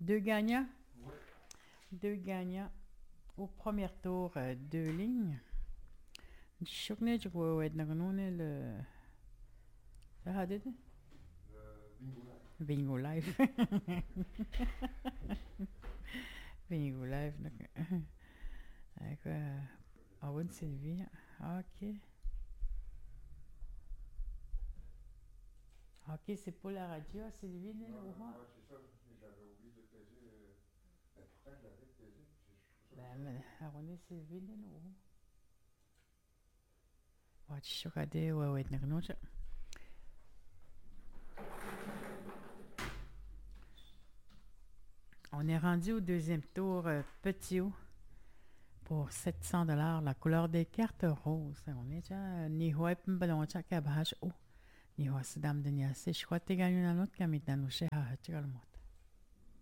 Deux gagnants. Oui. Deux gagnants. Au premier tour, deux lignes. شكنا جوا ودنا قانون هذا Le bingo là. بينجو لايف بينجو لايف أول سيلفي ok ok c'est pour la radio Sylvie Ouais, c'est ça. J'avais oublié de taiser. Ben, pourtant, je l'avais taisé. C'est pour ça que أغنية سيلفي واتش شكادي وويتنا قنوش. On est rendu au deuxième tour, petit haut, pour 700 $, la couleur des cartes roses. On est déjà ni pembeloncha kabahash o ni sidam de niase. Je crois que tu gagnes une autre kamita nous chez Hahachikalmot.